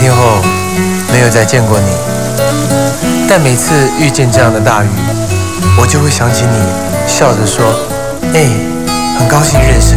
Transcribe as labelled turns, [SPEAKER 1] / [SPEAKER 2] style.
[SPEAKER 1] 天后没有再见过你，但每次遇见这样的大雨，我就会想起你，笑着说：“哎，很高兴认识你。”